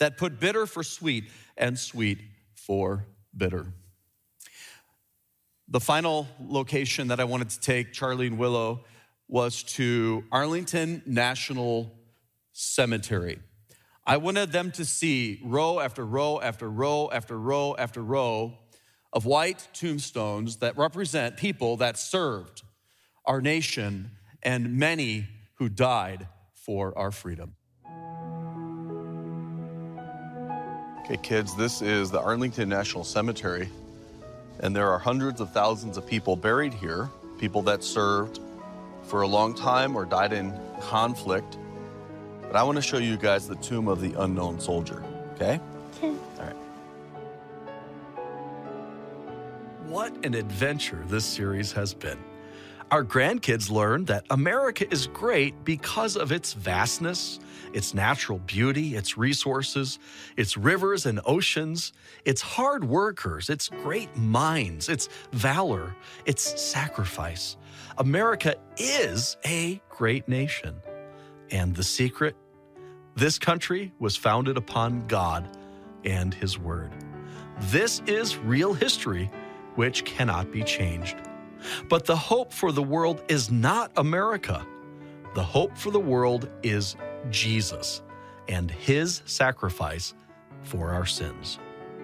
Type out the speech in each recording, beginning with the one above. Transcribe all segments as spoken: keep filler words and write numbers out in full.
that put bitter for sweet and sweet for bitter. The final location that I wanted to take Charlie and Willow was to Arlington National Cemetery. I wanted them to see row after row after row after row after row of white tombstones that represent people that served our nation and many who died for our freedom. Okay, kids, this is the Arlington National Cemetery, and there are hundreds of thousands of people buried here, people that served for a long time or died in conflict. But I want to show you guys the tomb of the unknown soldier, okay? Okay. All right. What an adventure this series has been. Our grandkids learned that America is great because of its vastness, its natural beauty, its resources, its rivers and oceans, its hard workers, its great minds, its valor, its sacrifice. America is a great nation. And the secret? This country was founded upon God and His Word. This is real history, which cannot be changed. But the hope for the world is not America. The hope for the world is Jesus and His sacrifice for our sins.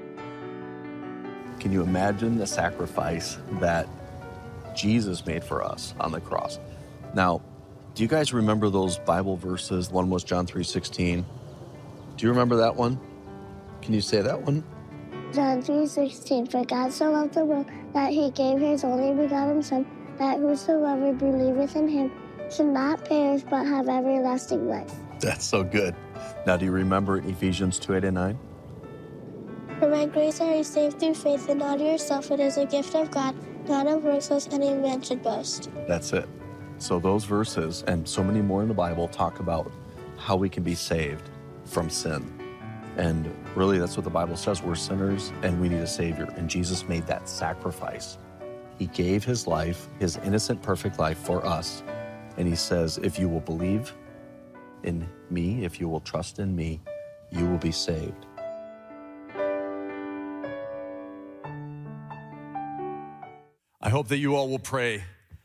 Can you imagine the sacrifice that Jesus made for us on the cross? Now, do you guys remember those Bible verses? One was John three sixteen. Do you remember that one? Can you say that one? John three sixteen, for God so loved the world that He gave His only begotten Son, that whosoever believeth in Him should not perish but have everlasting life. That's so good. Now, do you remember Ephesians two eight and nine? For by grace are you saved through faith, and not of yourself, it is a gift of God, not of works, lest any man should boast. That's it. So those verses and so many more in the Bible talk about how we can be saved from sin. And really, that's what the Bible says. We're sinners and we need a Savior. And Jesus made that sacrifice. He gave His life, His innocent, perfect life for us. And He says, if you will believe in me, if you will trust in me, you will be saved. I hope that you all will pray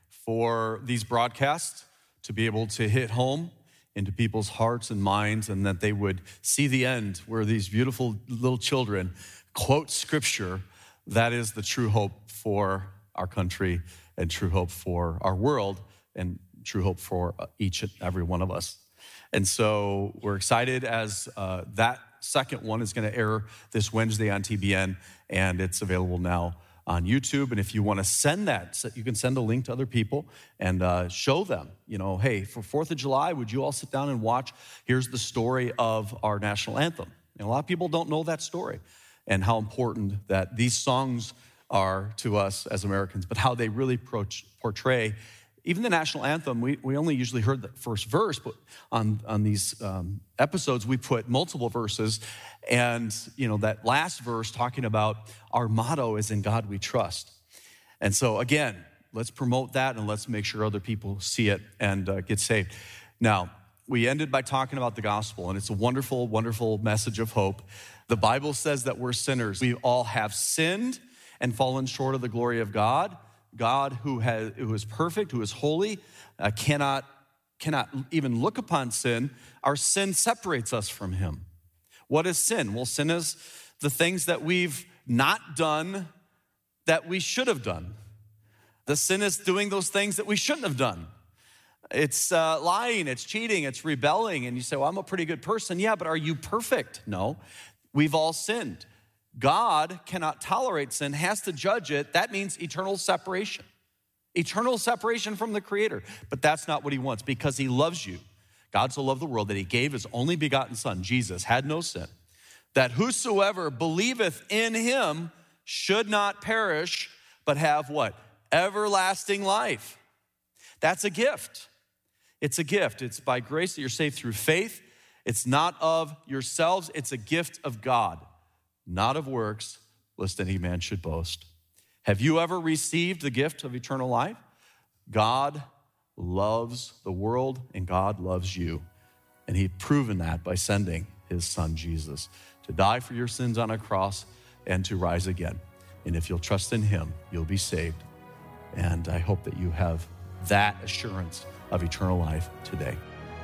for these broadcasts to be able to hit home into people's hearts and minds, and that they would see the end where these beautiful little children quote scripture that is the true hope for our country and true hope for our world and true hope for each and every one of us. And so we're excited as uh, that second one is going to air this Wednesday on T B N, and it's available now on YouTube. And if you want to send that, you can send a link to other people and uh, show them, you know, hey, for fourth of July, would you all sit down and watch? Here's the story of our national anthem. And a lot of people don't know that story and how important that these songs are to us as Americans, but how they really portray even the national anthem. We, we only usually heard the first verse, but on, on these um, episodes, we put multiple verses. And, you know, that last verse talking about our motto is in God we trust. And so, again, let's promote that and let's make sure other people see it and uh, get saved. Now, we ended by talking about the gospel, and it's a wonderful, wonderful message of hope. The Bible says that we're sinners. We all have sinned and fallen short of the glory of God. God, who has, who is perfect, who is holy, uh, cannot, cannot even look upon sin. Our sin separates us from Him. What is sin? Well, sin is the things that we've not done that we should have done. The sin is doing those things that we shouldn't have done. It's uh, lying, it's cheating, it's rebelling. And you say, well, I'm a pretty good person. Yeah, but are you perfect? No, we've all sinned. God cannot tolerate sin, has to judge it. That means eternal separation. Eternal separation from the Creator. But that's not what He wants, because He loves you. God so loved the world that He gave His only begotten Son, Jesus, had no sin, that whosoever believeth in Him should not perish, but have what? Everlasting life. That's a gift. It's a gift. It's by grace that you're saved through faith. It's not of yourselves. It's a gift of God. Not of works, lest any man should boast. Have you ever received the gift of eternal life? God loves the world and God loves you. And He's proven that by sending his son, Jesus, to die for your sins on a cross and to rise again. And if you'll trust in him, you'll be saved. And I hope that you have that assurance of eternal life today.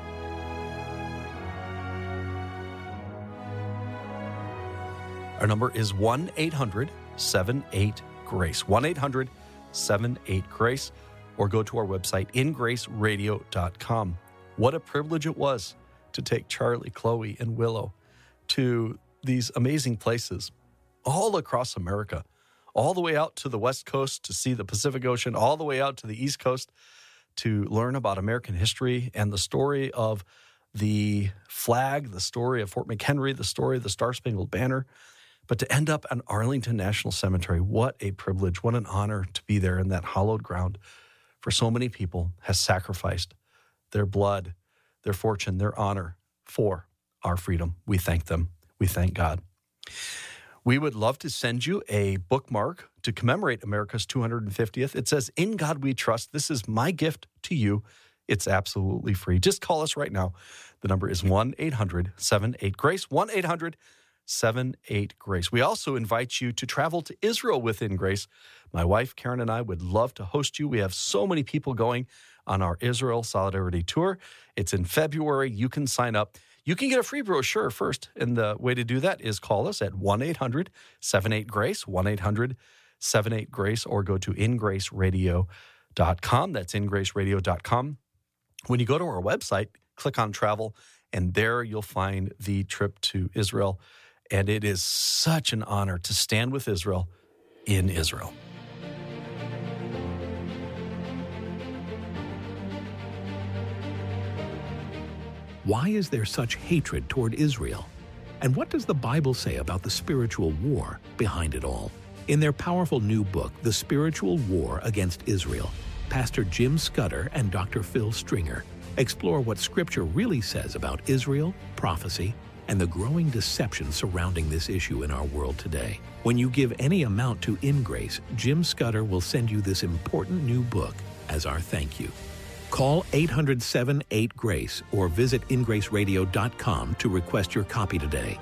Our number is one eight hundred seven eight GRACE, one eight hundred seven eight GRACE, or go to our website, in grace radio dot com. What a privilege it was to take Charlie, Chloe, and Willow to these amazing places all across America, all the way out to the West Coast to see the Pacific Ocean, all the way out to the East Coast to learn about American history and the story of the flag, the story of Fort McHenry, the story of the Star-Spangled Banner. But to end up at Arlington National Cemetery, what a privilege, what an honor to be there in that hallowed ground for so many people has sacrificed their blood, their fortune, their honor for our freedom. We thank them. We thank God. We would love to send you a bookmark to commemorate America's two hundred fiftieth. It says, "In God We Trust." This is my gift to you. It's absolutely free. Just call us right now. The number is one eight hundred seven eight GRACE, one eight hundred seven eight GRACE. We also invite you to travel to Israel within Grace. My wife, Karen, and I would love to host you. We have so many people going on our Israel Solidarity Tour. It's in February. You can sign up. You can get a free brochure first, and the way to do that is call us at one eight hundred seven eight GRACE, one eight hundred seven eight GRACE, or go to in grace radio dot com. That's in grace radio dot com. When you go to our website, click on travel, and there you'll find the trip to Israel. And it is such an honor to stand with Israel in Israel. Why is there such hatred toward Israel? And what does the Bible say about the spiritual war behind it all? In their powerful new book, The Spiritual War Against Israel, Pastor Jim Scudder and Doctor Phil Stringer explore what Scripture really says about Israel, prophecy, and the growing deception surrounding this issue in our world today. When you give any amount to In Grace, Jim Scudder will send you this important new book as our thank you. Call eight hundred seven eight GRACE or visit in grace radio dot com to request your copy today.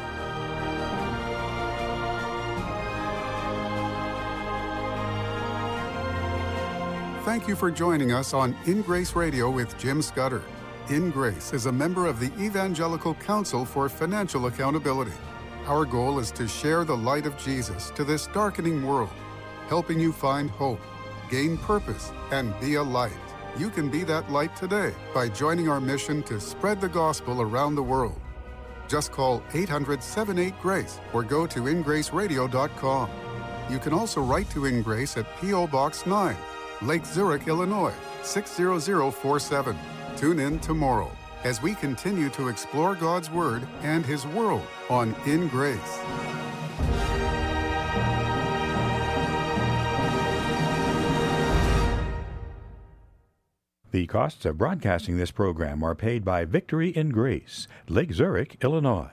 Thank you for joining us on In Grace Radio with Jim Scudder. In Grace is a member of the Evangelical Council for Financial Accountability. Our goal is to share the light of Jesus to this darkening world, helping you find hope, gain purpose, and be a light. You can be that light today by joining our mission to spread the gospel around the world. Just call eight hundred seven eight GRACE or go to in grace radio dot com. You can also write to In Grace at P O Box nine, Lake Zurich, Illinois, six zero zero four seven. Tune in tomorrow as we continue to explore God's Word and His world on In Grace. The costs of broadcasting this program are paid by Victory in Grace, Lake Zurich, Illinois.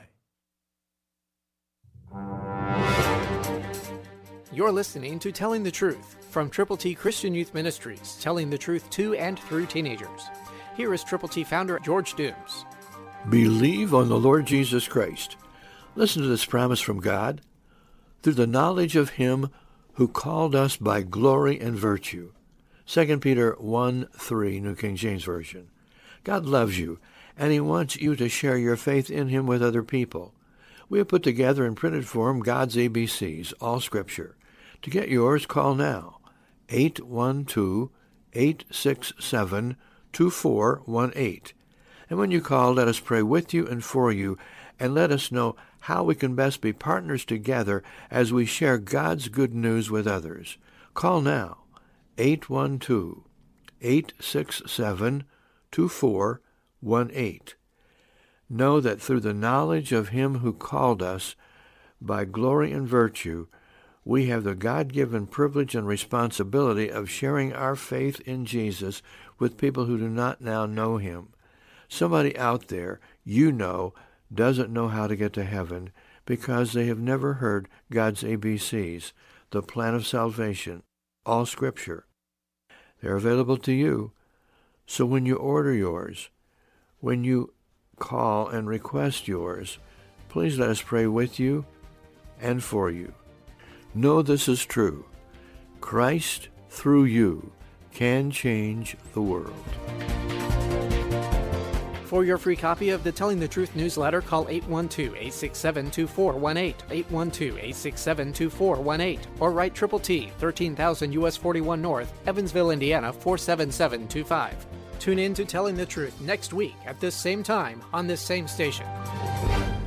You're listening to Telling the Truth from Triple T Christian Youth Ministries, telling the truth to and through teenagers. Here is Triple T founder George Dooms. Believe on the Lord Jesus Christ. Listen to this promise from God. Through the knowledge of Him who called us by glory and virtue. Second Peter one three, New King James Version. God loves you, and He wants you to share your faith in Him with other people. We have put together in printed form God's A B Cs, all Scripture. To get yours, call now, eight one two, eight six seven, two four one eight. And when you call, let us pray with you and for you, and let us know how we can best be partners together as we share God's good news with others. Call now, eight one two, eight six seven, two four one eight. Know that through the knowledge of Him who called us by glory and virtue, we have the God-given privilege and responsibility of sharing our faith in Jesus with people who do not now know Him. Somebody out there, you know, doesn't know how to get to heaven because they have never heard God's A B Cs, the plan of salvation, all Scripture. They're available to you. So when you order yours, when you call and request yours, please let us pray with you and for you. Know this is true. Christ, through you, can change the world. For your free copy of the Telling the Truth newsletter, call eight one two, eight six seven, two four one eight, eight one two, eight six seven, two four one eight, or write Triple T, thirteen thousand U S forty-one North, Evansville, Indiana, four seven seven two five. Tune in to Telling the Truth next week at this same time on this same station.